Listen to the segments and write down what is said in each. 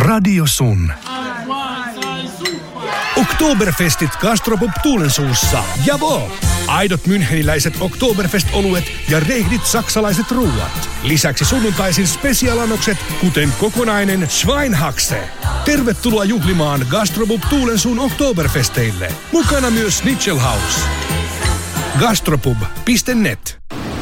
Radio Sun. Oktoberfestit Gastropub Tuulensuussa. Javo! Aidot müncheniläiset Oktoberfest-oluet ja rehdit saksalaiset ruuat. Lisäksi sunnuntaisin spesialanokset, kuten kokonainen Schweinhaxe. Tervetuloa juhlimaan Gastropub Tuulensuun Oktoberfesteille. Mukana myös Schnitzelhaus. Gastropub.net.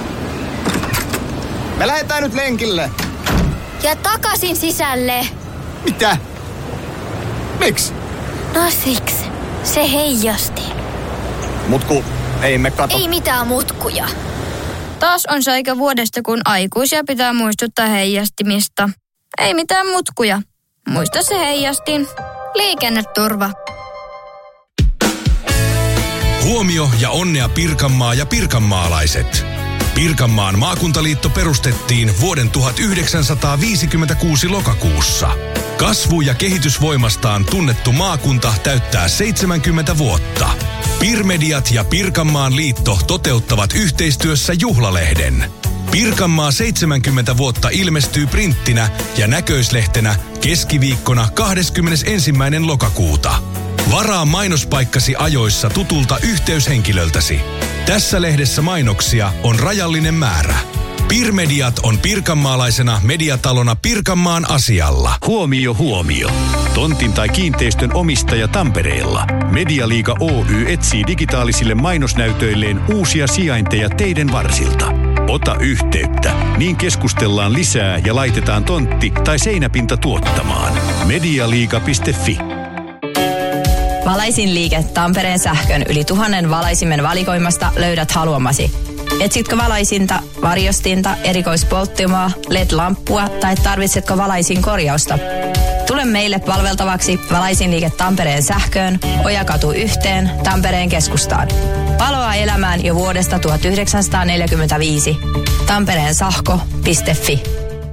Me lähdetään nyt lenkille. Ja takaisin sisälle. Mitä? Miksi? No siksi. Se heijasti. Mutku, ei me kato. Ei mitään mutkuja. Taas on se aika vuodesta, kun aikuisia pitää muistuttaa heijastimista. Ei mitään mutkuja. Muista se heijastin. Liikenneturva. Huomio ja onnea Pirkanmaa ja pirkanmaalaiset. Pirkanmaan maakuntaliitto perustettiin vuoden 1956 lokakuussa. Kasvu- ja kehitysvoimastaan tunnettu maakunta täyttää 70 vuotta. Pirmediat ja Pirkanmaan liitto toteuttavat yhteistyössä juhlalehden. Pirkanmaa 70 vuotta ilmestyy printtinä ja näköislehtenä keskiviikkona 21. lokakuuta. Varaa mainospaikkasi ajoissa tutulta yhteyshenkilöltäsi. Tässä lehdessä mainoksia on rajallinen määrä. Pirmediat on pirkanmaalaisena mediatalona Pirkanmaan asialla. Huomio, huomio. Tontin tai kiinteistön omistaja Tampereella. Medialiiga Oy etsii digitaalisille mainosnäytöilleen uusia sijainteja teiden varsilta. Ota yhteyttä, niin keskustellaan lisää ja laitetaan tontti tai seinäpinta tuottamaan. Medialiiga.fi. Valaisinliike Tampereen sähkön yli 1000 valaisimen valikoimasta löydät haluamasi. Etsitkö valaisinta, varjostinta, erikoispolttimaa, LED-lamppua tai tarvitsetko valaisin korjausta? Tule meille palveltavaksi Valaisinliike Tampereen sähköön, Ojakatu 1, Tampereen keskustaan. Valoa elämään jo vuodesta 1945. tampereensahko.fi.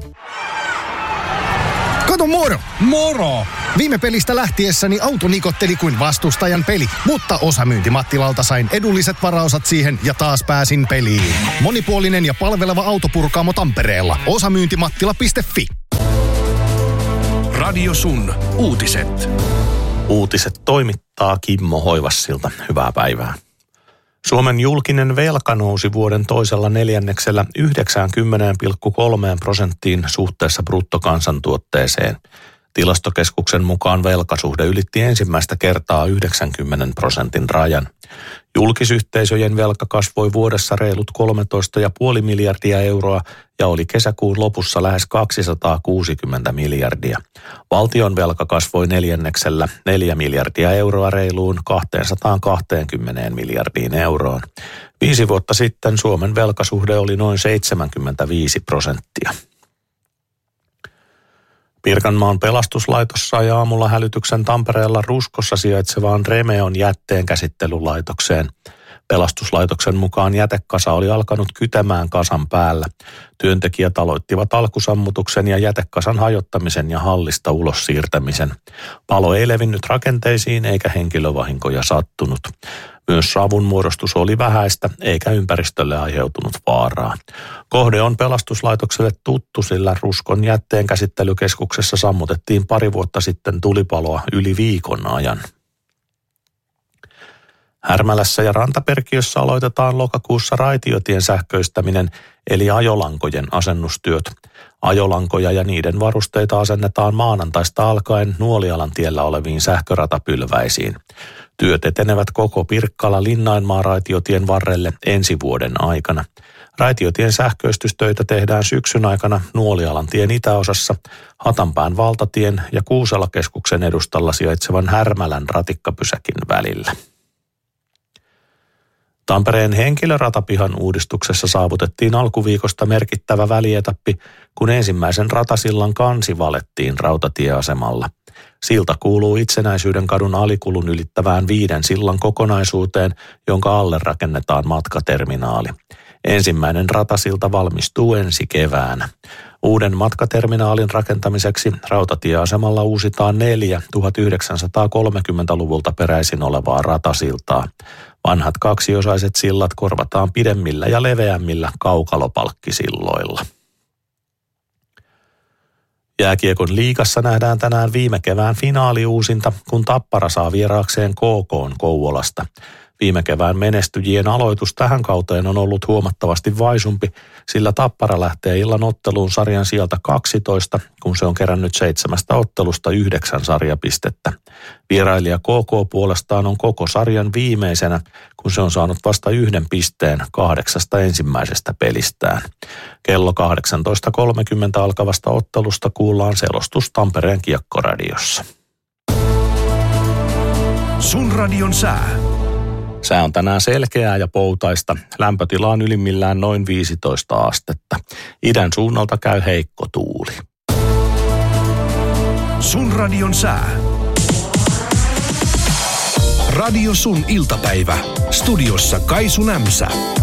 Kato moro! Moro! Viime pelistä lähtiessäni auto nikotteli kuin vastustajan peli, mutta osamyynti Mattilalta sain edulliset varaosat siihen ja taas pääsin peliin. Monipuolinen ja palveleva autopurkaamo Tampereella. Osamyyntimattila.fi. Radio Sun. Uutiset. Uutiset toimittaa Kimmo Hoivassilta. Hyvää päivää. Suomen julkinen velka nousi vuoden toisella neljänneksellä 90,3% suhteessa bruttokansantuotteeseen. Tilastokeskuksen mukaan velkasuhde ylitti ensimmäistä kertaa 90% rajan. Julkisyhteisöjen velka kasvoi vuodessa reilut 13,5 miljardia euroa ja oli kesäkuun lopussa lähes 260 miljardia. Valtion velka kasvoi neljänneksellä 4 miljardia euroa reiluun 220 miljardiin euroon. 5 vuotta sitten Suomen velkasuhde oli noin 75%. Pirkanmaan pelastuslaitos sai aamulla hälytyksen Tampereella Ruskossa sijaitsevaan Remeon jätteenkäsittelylaitokseen. Pelastuslaitoksen mukaan jätekasa oli alkanut kytämään kasan päällä. Työntekijät aloittivat alkusammutuksen ja jätekasan hajottamisen ja hallista ulos siirtämisen. Palo ei levinnyt rakenteisiin eikä henkilövahinkoja sattunut. Myös savun muodostus oli vähäistä eikä ympäristölle aiheutunut vaaraa. Kohde on pelastuslaitokselle tuttu, sillä Ruskon jätteenkäsittelykeskuksessa sammutettiin 2 vuotta sitten tulipaloa yli viikon ajan. Härmälässä ja Rantaperkiössä aloitetaan lokakuussa raitiotien sähköistäminen eli ajolankojen asennustyöt. Ajolankoja ja niiden varusteita asennetaan maanantaista alkaen Nuolialan tiellä oleviin sähköratapylväisiin. Työt etenevät koko Pirkkala-Linnainmaa raitiotien varrelle ensi vuoden aikana. Raitiotien sähköistystöitä tehdään syksyn aikana Nuolialan tien itäosassa, Hatanpään valtatien ja Kuuselakeskuksen edustalla sijaitsevan Härmälän ratikkapysäkin välillä. Tampereen henkilöratapihan uudistuksessa saavutettiin alkuviikosta merkittävä välietappi, kun ensimmäisen ratasillan kansi valettiin rautatieasemalla. Silta kuuluu Itsenäisyyden kadun alikulun ylittävään 5 sillan kokonaisuuteen, jonka alle rakennetaan matkaterminaali. Ensimmäinen ratasilta valmistuu ensi keväänä. Uuden matkaterminaalin rakentamiseksi rautatieasemalla uusitaan 4 1930-luvulta peräisin olevaa ratasiltaa. Vanhat 2-osaiset sillat korvataan pidemmillä ja leveämmillä kaukalopalkkisilloilla. Jääkiekon liigassa nähdään tänään viime kevään finaaliuusinta, kun Tappara saa vieraakseen KK:n Kouvolasta. Viime kevään menestyjien aloitus tähän kauteen on ollut huomattavasti vaisumpi, sillä Tappara lähtee illan otteluun sarjan sieltä 12, kun se on kerännyt 7 ottelusta 9 sarjapistettä. Vierailija KK puolestaan on koko sarjan viimeisenä, kun se on saanut vasta 1 pisteen 8 ensimmäisestä pelistään. Kello 18.30 alkavasta ottelusta kuullaan selostus Tampereen Kiekkoradiossa. Sun radion sää. Sää on tänään selkeää ja poutaista. Lämpötila on ylimmillään noin 15 astetta. Idän suunnalta käy heikko tuuli. Sun radion sää. Radio Sun iltapäivä. Studiossa Kaisu Nämsä.